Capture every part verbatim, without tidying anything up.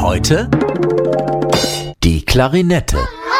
heute die Klarinette.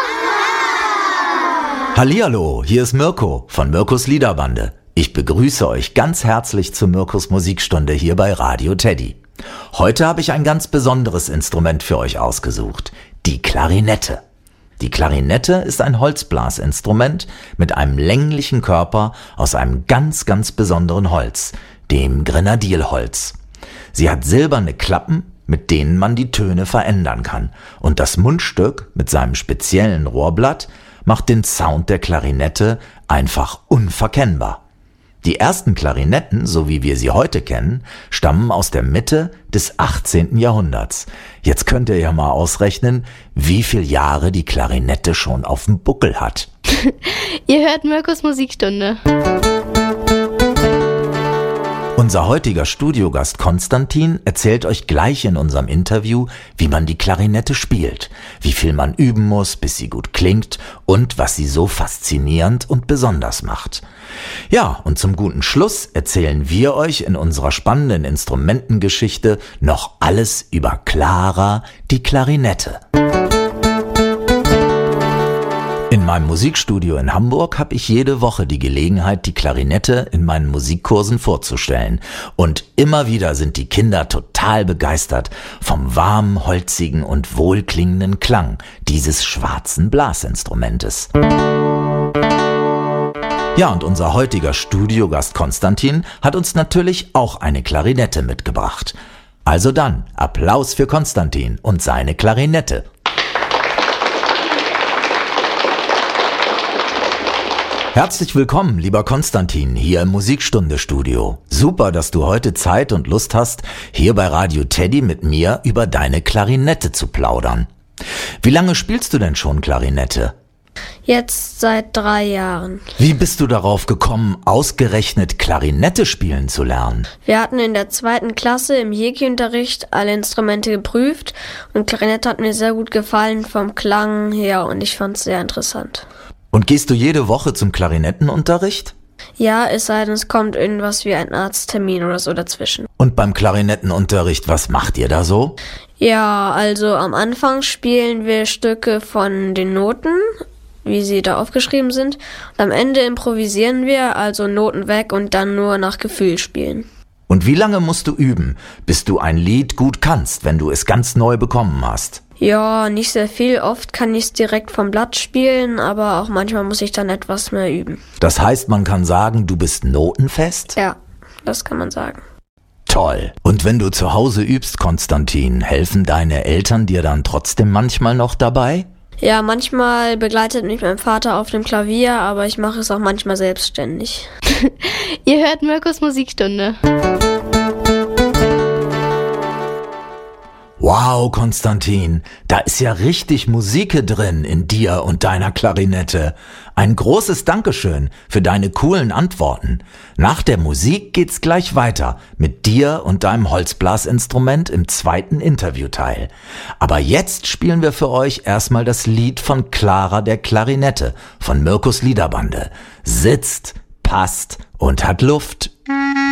Hallihallo, hier ist Mirko von Mirkos Liederbande. Ich begrüße euch ganz herzlich zur Mirkos Musikstunde hier bei Radio Teddy. Heute habe ich ein ganz besonderes Instrument für euch ausgesucht, die Klarinette. Die Klarinette ist ein Holzblasinstrument mit einem länglichen Körper aus einem ganz, ganz besonderen Holz, dem Grenadierholz. Sie hat silberne Klappen, mit denen man die Töne verändern kann. Und das Mundstück mit seinem speziellen Rohrblatt macht den Sound der Klarinette einfach unverkennbar. Die ersten Klarinetten, so wie wir sie heute kennen, stammen aus der Mitte des achtzehnten Jahrhunderts. Jetzt könnt ihr ja mal ausrechnen, wie viele Jahre die Klarinette schon auf dem Buckel hat. Ihr hört Mirkos Musikstunde. Unser heutiger Studiogast Konstantin erzählt euch gleich in unserem Interview, wie man die Klarinette spielt, wie viel man üben muss, bis sie gut klingt und was sie so faszinierend und besonders macht. Ja, und zum guten Schluss erzählen wir euch in unserer spannenden Instrumentengeschichte noch alles über Clara, die Klarinette. In meinem Musikstudio in Hamburg habe ich jede Woche die Gelegenheit, die Klarinette in meinen Musikkursen vorzustellen. Und immer wieder sind die Kinder total begeistert vom warmen, holzigen und wohlklingenden Klang dieses schwarzen Blasinstrumentes. Ja, und unser heutiger Studiogast Konstantin hat uns natürlich auch eine Klarinette mitgebracht. Also dann, Applaus für Konstantin und seine Klarinette. Herzlich willkommen, lieber Konstantin, hier im Musikstunde-Studio. Super, dass du heute Zeit und Lust hast, hier bei Radio Teddy mit mir über deine Klarinette zu plaudern. Wie lange spielst du denn schon Klarinette? Jetzt seit drei Jahren. Wie bist du darauf gekommen, ausgerechnet Klarinette spielen zu lernen? Wir hatten in der zweiten Klasse im Jeki-Unterricht alle Instrumente geprüft und Klarinette hat mir sehr gut gefallen vom Klang her und ich fand es sehr interessant. Und gehst du jede Woche zum Klarinettenunterricht? Ja, es sei denn, es kommt irgendwas wie ein Arzttermin oder so dazwischen. Und beim Klarinettenunterricht, was macht ihr da so? Ja, also am Anfang spielen wir Stücke von den Noten, wie sie da aufgeschrieben sind. Und am Ende improvisieren wir, also Noten weg und dann nur nach Gefühl spielen. Und wie lange musst du üben, bis du ein Lied gut kannst, wenn du es ganz neu bekommen hast? Ja, nicht sehr viel. Oft kann ich es direkt vom Blatt spielen, aber auch manchmal muss ich dann etwas mehr üben. Das heißt, man kann sagen, du bist notenfest? Ja, das kann man sagen. Toll. Und wenn du zu Hause übst, Konstantin, helfen deine Eltern dir dann trotzdem manchmal noch dabei? Ja, manchmal begleitet mich mein Vater auf dem Klavier, aber ich mache es auch manchmal selbstständig. Ihr hört Mirkos Musikstunde. Wow, Konstantin, da ist ja richtig Musik drin in dir und deiner Klarinette. Ein großes Dankeschön für deine coolen Antworten. Nach der Musik geht's gleich weiter mit dir und deinem Holzblasinstrument im zweiten Interviewteil. Aber jetzt spielen wir für euch erstmal das Lied von Clara der Klarinette von Mirkos Liederbande. Sitzt, passt und hat Luft.